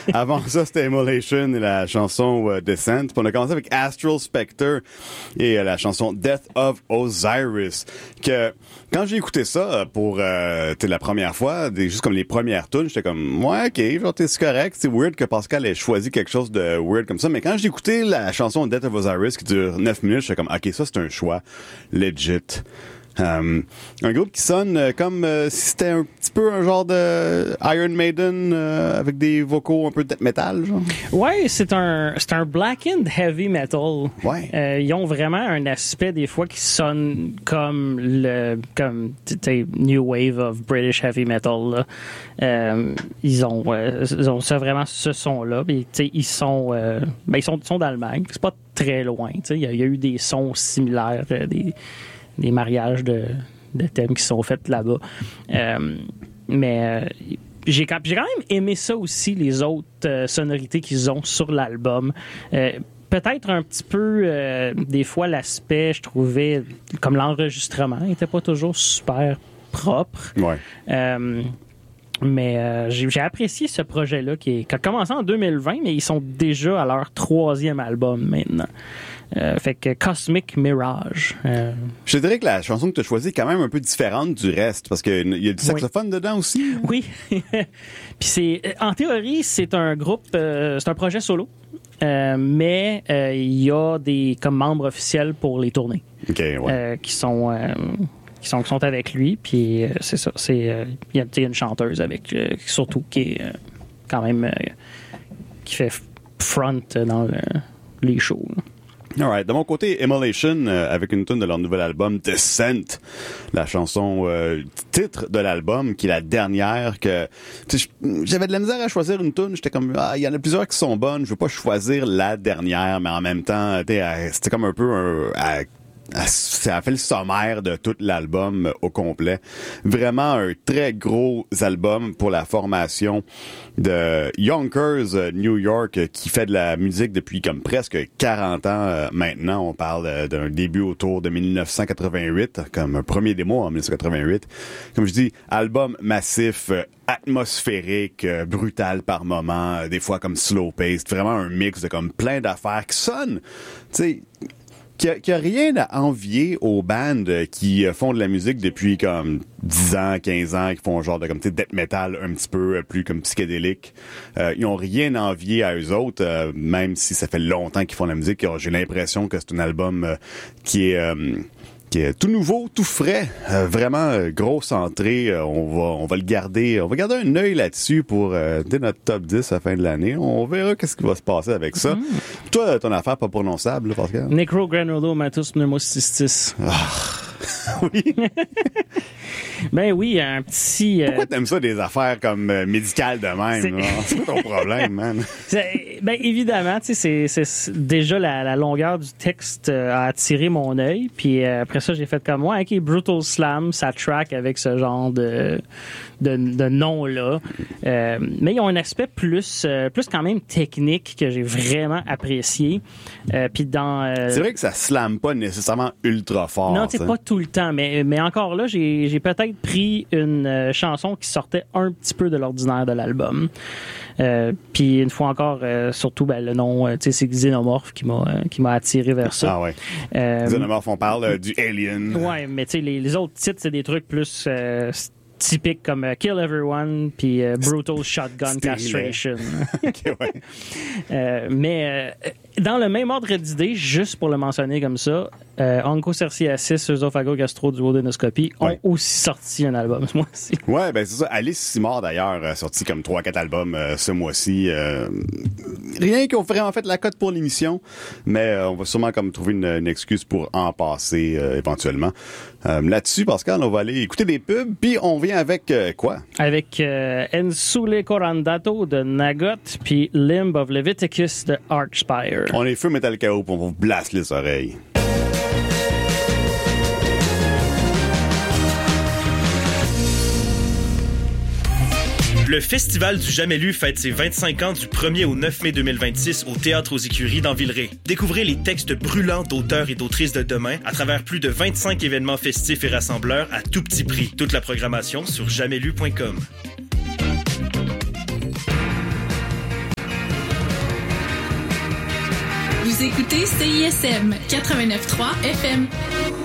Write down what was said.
Avant ça, c'était Immolation et la chanson Descent. Puis on a commencé avec Astral Spectre et la chanson Death of Osiris. Que quand j'ai écouté ça pour la première fois, juste comme les premières tunes, j'étais comme ouais, ok, genre c'est correct. C'est weird que Pascal ait choisi quelque chose de weird comme ça. Mais quand j'ai écouté la chanson Death of Osiris qui dure 9 minutes, j'étais comme ok, ça c'est un choix legit. Un groupe qui sonne comme si c'était un petit peu un genre de Iron Maiden avec des vocaux un peu death metal, genre. Ouais, c'est un blackened heavy metal. Ouais. Ils ont vraiment un aspect des fois qui sonne comme New Wave of British heavy metal. Là. Ils ont ça vraiment ce son-là. Puis, ils sont d'Allemagne. C'est pas très loin. Il y a eu des sons similaires, des mariages de thèmes qui sont faits là-bas. Mais j'ai quand même aimé ça aussi, les autres sonorités qu'ils ont sur l'album. Peut-être un petit peu, des fois, l'aspect, je trouvais, comme l'enregistrement, n'était pas toujours super propre. Ouais. Mais j'ai apprécié ce projet-là qui a commencé en 2020, mais ils sont déjà à leur 3e album maintenant. Fait que Cosmic Mirage. Je te dirais que la chanson que tu as choisie est quand même un peu différente du reste, parce qu'il y a du saxophone dedans aussi. Oui. Puis en théorie, c'est un groupe, c'est un projet solo. Mais il y a des comme membres officiels pour les tournées. OK, ouais. Qui sont avec lui. Puis c'est ça. Il y a une chanteuse avec surtout qui est quand même qui fait front dans les shows. Là. Alright. De mon côté, Immolation, avec une tune de leur nouvel album, Descent, la chanson titre de l'album, qui est la dernière que... J'avais de la misère à choisir une tune. J'étais comme, il y en a plusieurs qui sont bonnes. Je veux pas choisir la dernière, mais en même temps, c'était comme un peu ça a fait le sommaire de tout l'album au complet. Vraiment un très gros album pour la formation de Yonkers New York qui fait de la musique depuis comme presque 40 ans maintenant. On parle d'un début autour de 1988, comme un premier démo en 1988. Comme je dis, album massif, atmosphérique, brutal par moments, des fois comme slow-paced. Vraiment un mix de comme plein d'affaires qui sonnent, tu sais... Qui a rien à envier aux bandes qui font de la musique depuis comme 10 ans, 15 ans, qui font genre de comme death metal un petit peu plus comme psychédélique. Ils ont rien à envier à eux autres, même si ça fait longtemps qu'ils font de la musique. J'ai l'impression que c'est un album qui est tout nouveau, tout frais, vraiment grosse entrée. On va le garder, on va garder un œil là-dessus pour dès notre top 10 à la fin de l'année. On verra qu'est-ce qui va se passer avec ça. Toi, ton affaire pas prononçable, là, Pascal? Necrogranulomatous pneumocystis. Oui. Ben oui, un petit... Pourquoi t'aimes ça des affaires comme médicales de même? C'est quoi ton problème, man? Ben évidemment, tu sais, c'est déjà la longueur du texte a attiré mon œil. Puis après ça, j'ai fait comme moi, OK, Brutal Slam, ça track avec ce genre de nom-là. Mais ils ont un aspect plus quand même technique que j'ai vraiment apprécié. Puis c'est vrai que ça slame pas nécessairement ultra fort. Non, c'est pas tout le temps. Mais encore là, j'ai peut-être pris une chanson qui sortait un petit peu de l'ordinaire de l'album. Puis une fois encore, surtout le nom, tu sais, c'est Xenomorph qui m'a attiré vers ça. Ah ouais. Xenomorph, on parle du Alien. Ouais, mais tu sais, les autres titres, c'est des trucs plus typiques comme Kill Everyone puis Brutal Shotgun Castration. Okay, ouais. Mais dans le même ordre d'idée, juste pour le mentionner comme ça, Onchocerciasis, œsophago-gastro-duodenoscopie ont aussi sorti un album ce mois-ci. Ouais, ben c'est ça. Alice Simard, d'ailleurs, a sorti comme 3-4 albums ce mois-ci. Rien qui ont vraiment fait la cote pour l'émission, mais on va sûrement comme trouver une excuse pour en passer éventuellement. Là-dessus, Pascal, on va aller écouter des pubs, puis on vient avec quoi? Avec Ensule Corandato de Nagot, puis Limb of Leviticus de Archspire. On est feu Metal Chaos, puis on vous blasse les oreilles. Le Festival du Jamais Lu fête ses 25 ans du 1er au 9 mai 2026 au Théâtre aux Écuries dans Villeray. Découvrez les textes brûlants d'auteurs et d'autrices de demain à travers plus de 25 événements festifs et rassembleurs à tout petit prix. Toute la programmation sur JamaisLu.com. Vous écoutez CISM 89.3 FM.